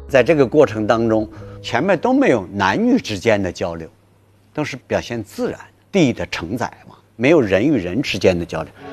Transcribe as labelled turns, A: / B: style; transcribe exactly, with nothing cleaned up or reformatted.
A: 在这个过程当中，前面都没有男女之间的交流，都是表现自然地的承载嘛，没有人与人之间的交流。